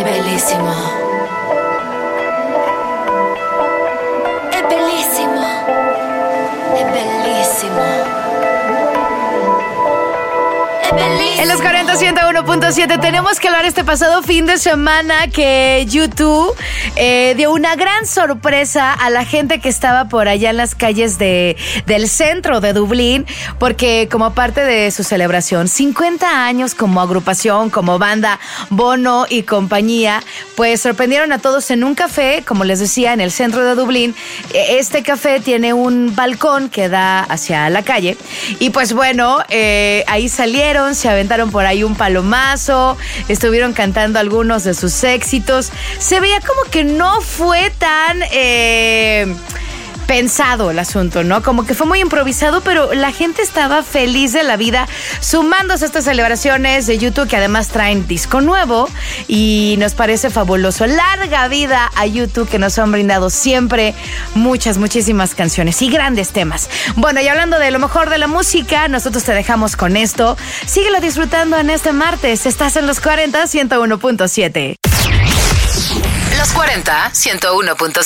bellissimo. È bellissimo. È bellissimo. È bellissimo. En los 40 101.7 tenemos que hablar este pasado fin de semana que YouTube dio una gran sorpresa a la gente que estaba por allá en las calles del centro de Dublín, porque como parte de su celebración, 50 años como agrupación, como banda Bono y compañía, pues sorprendieron a todos en un café, como les decía, en el centro de Dublín. Este café tiene un balcón que da hacia la calle y pues bueno, ahí salieron, se aventaron por ahí un palomazo, estuvieron cantando algunos de sus éxitos. Se veía como que no fue tan pensado el asunto, ¿no? Como que fue muy improvisado, pero la gente estaba feliz de la vida sumándose a estas celebraciones de YouTube, que además traen disco nuevo y nos parece fabuloso. Larga vida a YouTube, que nos han brindado siempre muchísimas canciones y grandes temas. Bueno, y hablando de lo mejor de la música, nosotros te dejamos con esto. Síguelo disfrutando en este martes. Estás en los 40 101.7. Los 40 101.7.